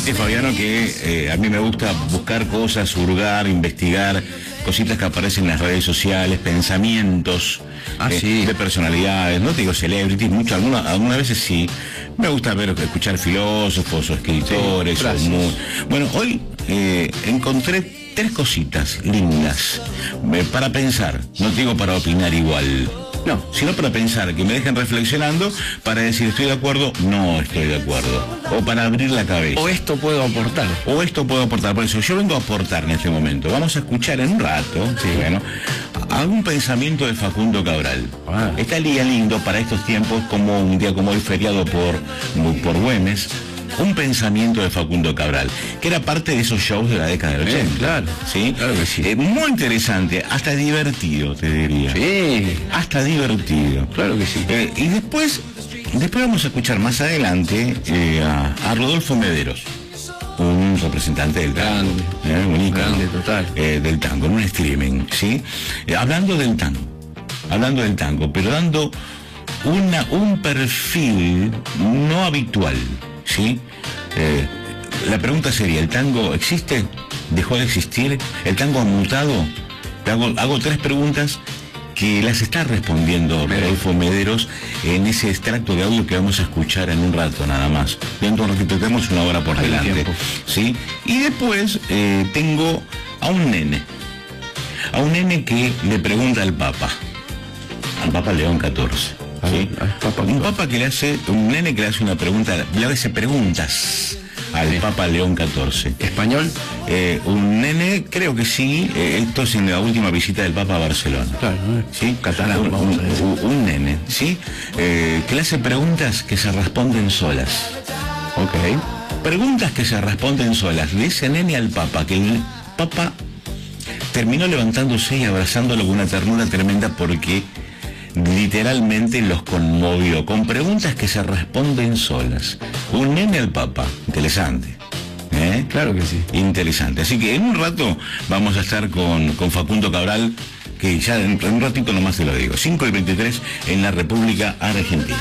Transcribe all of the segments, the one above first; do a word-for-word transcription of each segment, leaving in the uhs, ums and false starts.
Dice Fabiano que eh, a mí me gusta buscar cosas, hurgar, investigar, cositas que aparecen en las redes sociales, pensamientos ah, eh, sí. de personalidades, no te digo celebrities, mucho, alguna, algunas veces sí. Me gusta ver, escuchar filósofos o escritores. Sí, o muy... Bueno, hoy eh, encontré tres cositas lindas eh, para pensar, no te digo para opinar igual. No, sino para pensar, que me dejen reflexionando, para decir estoy de acuerdo, no estoy de acuerdo, o para abrir la cabeza. O esto puedo aportar. O esto puedo aportar, por eso yo vengo a aportar en este momento. Vamos a escuchar en un rato, sí, bueno, algún pensamiento de Facundo Cabral. Ah. Está el día lindo para estos tiempos, como un día como hoy feriado por, por Güemes. Un pensamiento de Facundo Cabral, que era parte de esos shows de la década del ochenta. Eh, claro, ¿sí? Claro que sí. Eh, muy interesante, hasta divertido, te diría. Sí. Hasta divertido. Claro que sí. Eh, y después, después vamos a escuchar más adelante eh, a, a Rodolfo Mederos, un representante del tango. Grande. Eh, un ícono, Grande, total. Eh, del tango, en un streaming, ¿sí? Eh, hablando del tango, hablando del tango, pero dando una, un perfil no habitual. ¿Sí? Eh, la pregunta sería, ¿el tango existe? ¿Dejó de existir? ¿El tango ha mutado? Te hago, hago tres preguntas que las está respondiendo Rodolfo Mederos en ese extracto de audio que vamos a escuchar en un rato nada más. Dentro de lo que tenemos una hora por delante. ¿Sí? Y después eh, tengo a un nene. A un nene que le pregunta al Papa. Al Papa León catorce. ¿Sí? Papa, un papa que le hace, un nene que le hace una pregunta, le hace preguntas al sí. Papa León catorce. ¿Español? Eh, un nene, creo que sí, eh, esto es en la última visita del Papa a Barcelona. Claro, ¿no? ¿Sí? Catalán, un, vamos a decir. Un, un nene, ¿sí? Eh, que le hace preguntas que se responden solas. Ok. Preguntas que se responden solas, de ese nene al Papa, que el Papa terminó levantándose y abrazándolo con una ternura tremenda porque literalmente los conmovió, con preguntas que se responden solas. Un nene al Papa, interesante. ¿Eh? Claro que sí. Interesante. Así que en un rato vamos a estar con, con Facundo Cabral, que ya en, en un ratito nomás te lo digo. cinco y veintitrés en la República Argentina.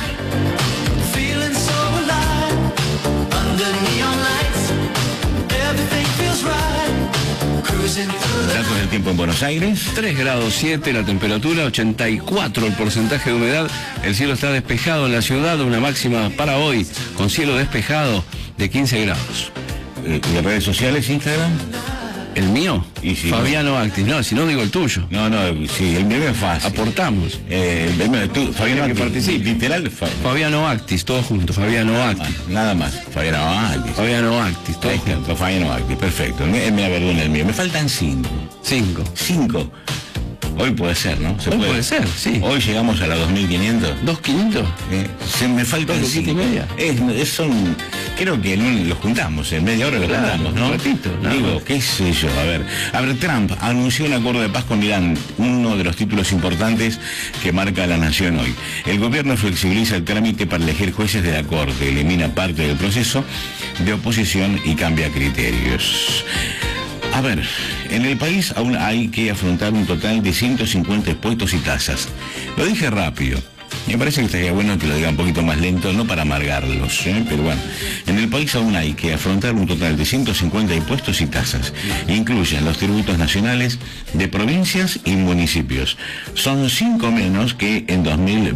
Datos del tiempo en Buenos Aires. tres grados siete la temperatura, ochenta y cuatro el porcentaje de humedad. El cielo está despejado en la ciudad, una máxima para hoy con cielo despejado de quince grados. Eh, ¿Y las redes sociales, Instagram? ¿El mío? Y si Fabiano no. Actis. No, si no digo el tuyo. No, no, sí, el mío es fácil. Aportamos. Eh, tú, Fabiano que Actis, participe. Literal, fa... Fabiano Actis, todo junto. Fabiano Actis. Nada más. Fabiano Actis. Fabiano Actis, todo junto. junto. Fabiano Actis, perfecto. Me, me perdona el mío. Me faltan cinco. Cinco. Cinco. Hoy puede ser, ¿no? Se Hoy puede. puede ser, sí. Hoy llegamos a la dos mil quinientos. ¿dos quinientos? Eh, se me faltan cinco y media. Es, es son, creo que los juntamos, en media hora los claro, juntamos, ¿no? Un ratito, no, Digo, no. qué sé yo, a ver. A ver, Trump anunció un acuerdo de paz con Irán, uno de los títulos importantes que marca La Nación hoy. El gobierno flexibiliza el trámite para elegir jueces de la Corte, elimina parte del proceso de oposición y cambia criterios. A ver, en el país aún hay que afrontar un total de ciento cincuenta impuestos y tasas. Lo dije rápido. Me parece que estaría bueno que lo diga un poquito más lento, no para amargarlos, ¿eh? Pero bueno, en el país aún hay que afrontar un total de ciento cincuenta impuestos y tasas. Incluyen los tributos nacionales de provincias y municipios. Son cinco menos que en dos mil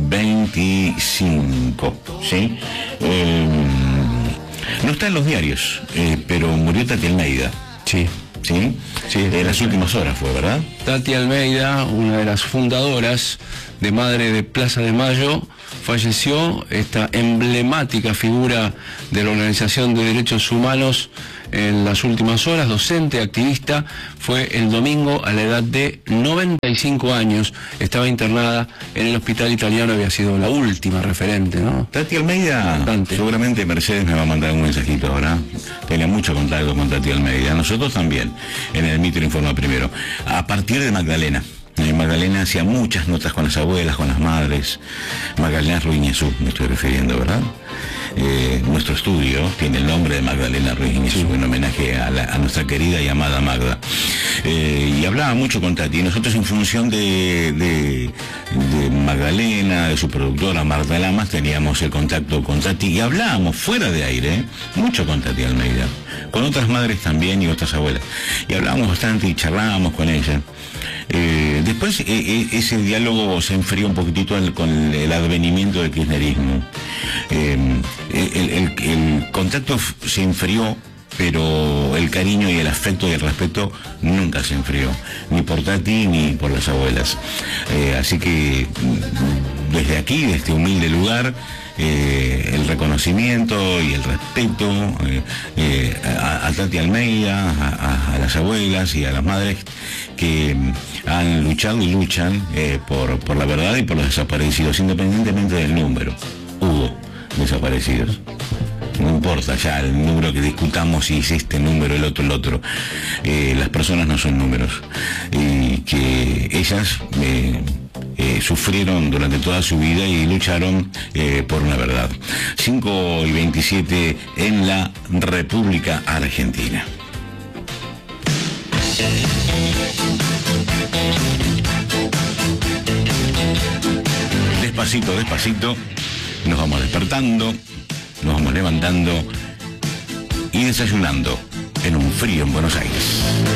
veinticinco, ¿sí? Eh, no está en los diarios, eh, pero murió Tati Almeida. Sí. ¿Sí? Sí, en las últimas horas fue, ¿verdad? Tati Almeida, una de las fundadoras de Madre de Plaza de Mayo, falleció, esta emblemática figura de la Organización de Derechos Humanos en las últimas horas, docente, activista, fue el domingo a la edad de noventa y cinco años, estaba internada en el hospital italiano, había sido la última referente, ¿no? Tati Almeida, Bastante. Seguramente Mercedes me va a mandar un mensajito ahora, tenía mucho contacto con Tati Almeida, nosotros también, en el Mitre Informa Primero, a partir de Magdalena. Magdalena hacía muchas notas con las abuelas, con las madres. Magdalena Ruiñezú, me estoy refiriendo, ¿verdad? Eh, nuestro estudio tiene el nombre de Magdalena Ruiñezú, en homenaje a, la, a nuestra querida y amada Magda. Eh, y hablaba mucho con Tati. Y nosotros, en función de, de, de Magdalena, de su productora Marta Lamas, teníamos el contacto con Tati y hablábamos fuera de aire, ¿eh? Mucho con Tati Almeida, con otras madres también y otras abuelas. Y hablábamos bastante y charlábamos con ella. Eh, después eh, eh, ese diálogo se enfrió un poquitito el, con el advenimiento del kirchnerismo. Eh, el, el, el contacto se enfrió, pero el cariño y el afecto y el respeto nunca se enfrió, ni por Tati ni por las abuelas. Eh, así que desde aquí, de este humilde lugar, eh, el reconocimiento y el respeto eh, eh, a, a Tati Almeida, a, a, a las abuelas y a las madres que han luchado y luchan eh, por, por la verdad y por los desaparecidos, independientemente del número. Hubo desaparecidos. No importa ya el número que discutamos, si es este número, el otro, el otro. Eh, las personas no son números. Y que ellas eh, eh, sufrieron durante toda su vida y lucharon eh, por una verdad. cinco y veintisiete en la República Argentina. Despacito, despacito, nos vamos despertando, nos vamos levantando y desayunando en un frío en Buenos Aires.